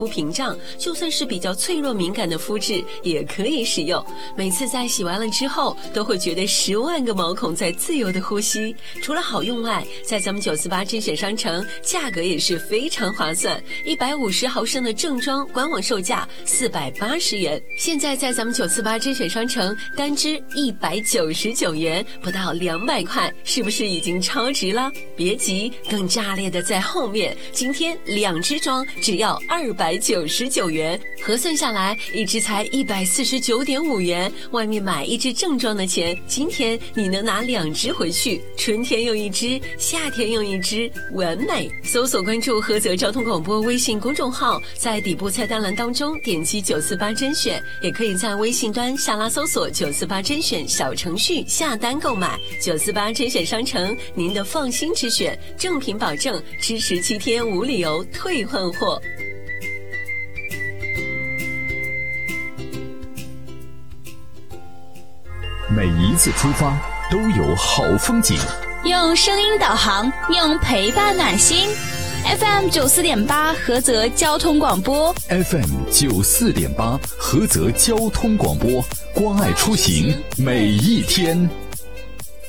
屏障，就算是比较脆弱敏感的肤质也可以使用。每次在洗完了之后，都会觉得10万个毛孔在自由的呼吸。除了好用外，在咱们948甄选商城，价格也是非常划算。150毫升的正装官网售价480元，现在在咱们948甄选商城单支199元，不到200块，是不是已经超值了？别急，更炸裂的在后面。今天2支装只要299元，核算下来一支才149.5元。外面买一支正装的钱，今天你能拿2支回去，春天用一支，夏天用一支，完美。搜索关注菏泽交通广播微信公众号，在底部菜单栏当中点击948甄选，也可以在微信端下拉搜索948甄选小程序下单购买。948甄选商城，您的放心之选，正品保证，支持7天无理由退换货。 每一次出发都有好风景， 用声音导航，用陪伴暖心。FM 94.8菏泽交通广播 FM 94.8菏泽交通广播，关爱出行每一天。